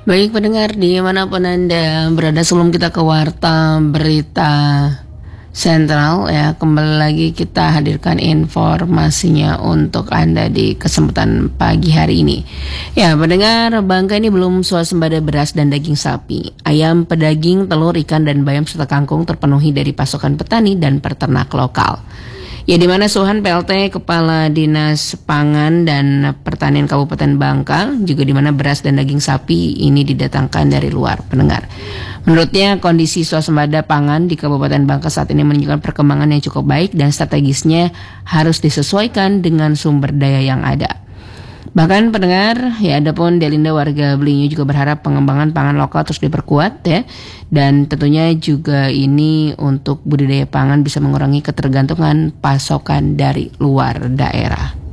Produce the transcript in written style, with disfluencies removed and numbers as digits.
Baik pendengar dimanapun Anda berada, sebelum kita ke warta berita sentral ya, kembali lagi kita hadirkan informasinya untuk Anda di kesempatan pagi hari ini. Ya pendengar, Bangka ini belum swasembada beras dan daging sapi. Ayam, pedaging, telur, ikan, dan bayam serta kangkung terpenuhi dari pasokan petani dan peternak lokal. Ya, di mana Suhan PLT Kepala Dinas Pangan dan Pertanian Kabupaten Bangka, juga di mana beras dan daging sapi ini didatangkan dari luar, pendengar. Menurutnya kondisi swasembada pangan di Kabupaten Bangka saat ini menunjukkan perkembangan yang cukup baik dan strategisnya harus disesuaikan dengan sumber daya yang ada. Bahkan pendengar, ya adapun Delinda warga Belinyu juga berharap pengembangan pangan lokal terus diperkuat ya. Dan tentunya juga ini untuk budidaya pangan bisa mengurangi ketergantungan pasokan dari luar daerah.